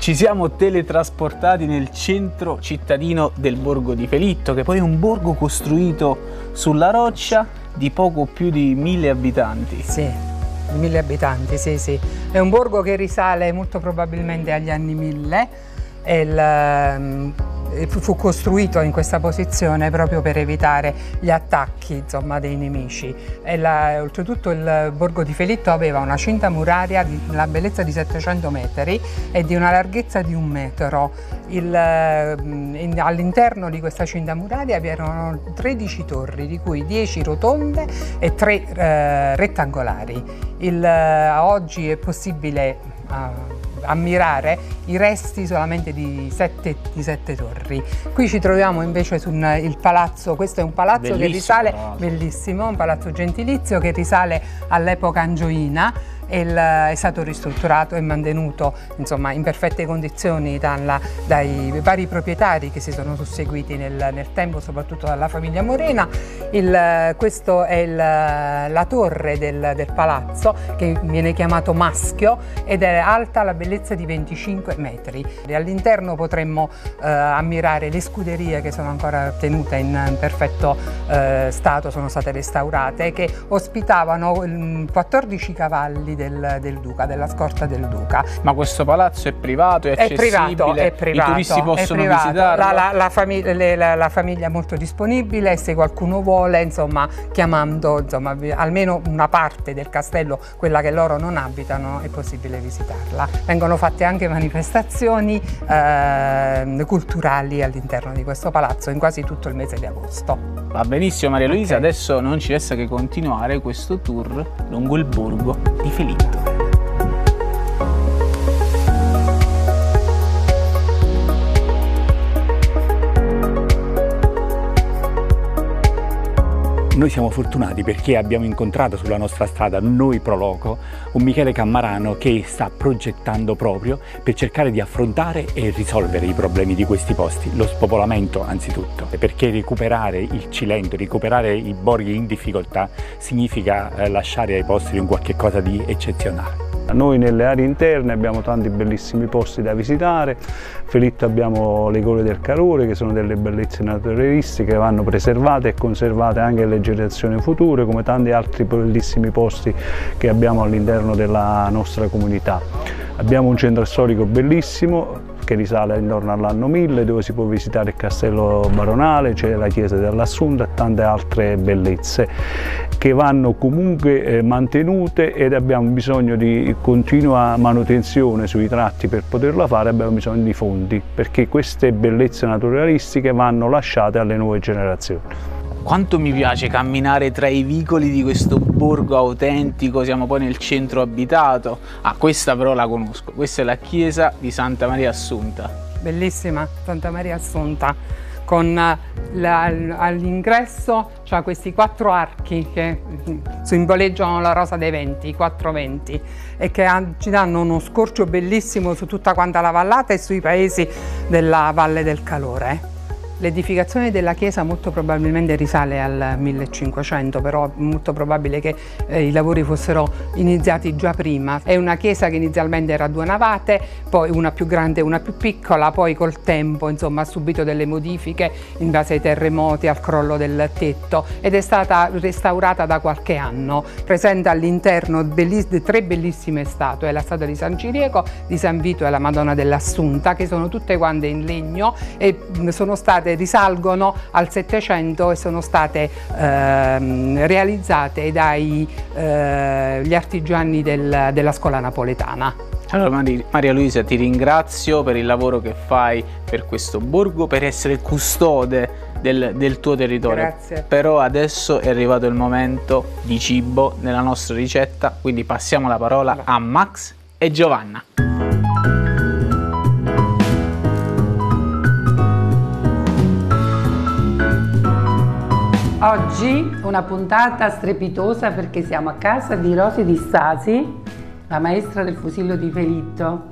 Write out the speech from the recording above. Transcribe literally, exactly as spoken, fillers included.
Ci siamo teletrasportati nel centro cittadino del Borgo di Felitto, che poi è un borgo costruito sulla roccia di poco più di mille abitanti. Sì, di mille abitanti, sì, sì. È un borgo che risale molto probabilmente agli anni mille. E il, fu costruito in questa posizione proprio per evitare gli attacchi, insomma, dei nemici. E la, oltretutto il Borgo di Felitto aveva una cinta muraria di una bellezza di settecento metri e di una larghezza di un metro. All'interno di questa cinta muraria vi erano tredici torri, di cui dieci rotonde e tre eh, rettangolari. Il, eh, oggi è possibile eh, ammirare i resti solamente di sette, di sette torri. Qui ci troviamo invece sul il palazzo, questo è un palazzo bellissimo, che risale, bellissimo, un palazzo gentilizio che risale all'epoca angioina. Il, è stato ristrutturato e mantenuto, insomma, in perfette condizioni dalla, dai vari proprietari che si sono susseguiti nel, nel tempo, soprattutto dalla famiglia Morena. Il, questo è il, la torre del, del palazzo, che viene chiamato Maschio ed è alta la bellezza di venticinque metri. All'interno potremmo eh, ammirare le scuderie che sono ancora tenute in, in perfetto eh, stato, sono state restaurate, che ospitavano mh, quattordici cavalli Del, del Duca, della scorta del Duca. Ma questo palazzo è privato, è, è accessibile? Privato, è privato, i turisti possono privato. visitarlo? La, la, la, famiglia, le, la, la famiglia è molto disponibile, se qualcuno vuole, insomma, chiamando insomma, almeno una parte del castello, quella che loro non abitano, è possibile visitarla. Vengono fatte anche manifestazioni eh, culturali all'interno di questo palazzo in quasi tutto il mese di agosto. Va benissimo Maria Luisa, okay. Adesso non ci resta che continuare questo tour lungo il Borgo di Felitto. Noi siamo fortunati perché abbiamo incontrato sulla nostra strada, noi Pro Loco, un Michele Cammarano che sta progettando proprio per cercare di affrontare e risolvere i problemi di questi posti, lo spopolamento anzitutto, perché recuperare il Cilento, recuperare i borghi in difficoltà significa eh, lasciare ai posteri un qualche cosa di eccezionale. Noi nelle aree interne abbiamo tanti bellissimi posti da visitare. Felitto abbiamo le Gole del Calore, che sono delle bellezze naturalistiche che vanno preservate e conservate anche alle generazioni future, come tanti altri bellissimi posti che abbiamo all'interno della nostra comunità. Abbiamo un centro storico bellissimo che risale intorno all'anno mille, dove si può visitare il castello baronale, c'è la chiesa dell'Assunta e tante altre bellezze che vanno comunque eh, mantenute, ed abbiamo bisogno di continua manutenzione sui tratti. Per poterla fare abbiamo bisogno di fondi, perché queste bellezze naturalistiche vanno lasciate alle nuove generazioni. Quanto mi piace camminare tra i vicoli di questo borgo autentico, siamo poi nel centro abitato. Ah, questa però la conosco, questa è la chiesa di Santa Maria Assunta. Bellissima, Santa Maria Assunta, con all'ingresso c'ha questi quattro archi che simboleggiano la rosa dei venti, i quattro venti, e che ci danno uno scorcio bellissimo su tutta quanta la vallata e sui paesi della Valle del Calore. L'edificazione della chiesa molto probabilmente risale al millecinquecento, però è molto probabile che eh, i lavori fossero iniziati già prima. È una chiesa che inizialmente era a due navate, poi una più grande e una più piccola, poi col tempo insomma, ha subito delle modifiche in base ai terremoti, al crollo del tetto, ed è stata restaurata da qualche anno. Presenta all'interno belliss- tre bellissime statue, la statua di San Ciriaco, di San Vito e la Madonna dell'Assunta, che sono tutte quante in legno e sono state risalgono al Settecento e sono state ehm, realizzate dagli eh, artigiani del, della scuola napoletana. Allora Maria Luisa, ti ringrazio per il lavoro che fai per questo borgo, per essere custode del, del tuo territorio. Grazie. Però adesso è arrivato il momento di cibo nella nostra ricetta, quindi passiamo la parola a Max e Giovanna. Oggi una puntata strepitosa perché siamo a casa di Rosy Di Stasi, la maestra del Fusillo di Felitto.